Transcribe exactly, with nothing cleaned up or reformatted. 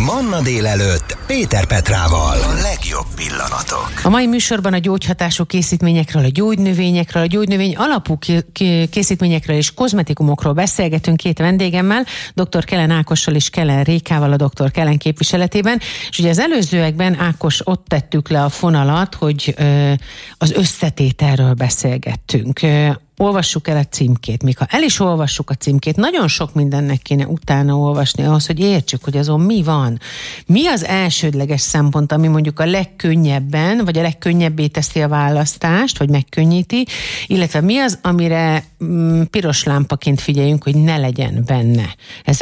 Manna délelőtt Péter Petrával. A legjobb pillanatok. A mai műsorban a gyógyhatású készítményekről, a gyógynövényekről, a gyógynövény alapú készítményekről és kozmetikumokról beszélgetünk két vendégemmel, dr. Kellen Ákossal és Kellen Rékával a doktor Kellen képviseletében. És ugye az előzőekben, Ákos, ott tettük le a fonalat, hogy ö, az összetételről beszélgettünk. Ö, olvassuk el a címkét. Még ha el is olvassuk a címkét, nagyon sok mindennek kéne utána olvasni ahhoz, hogy értsük, hogy azon mi van. Mi az elsődleges szempont, ami mondjuk a legkönnyebben, vagy a legkönnyebbé teszi a választást, vagy megkönnyíti, illetve mi az, amire mm, piros lámpaként figyeljünk, hogy ne legyen benne. Ez